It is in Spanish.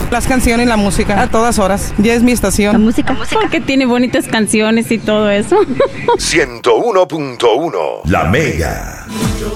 Las canciones y la música a todas horas. Ya es mi estación. La música. Porque tiene bonitas canciones y todo eso. 101.1 La Mega.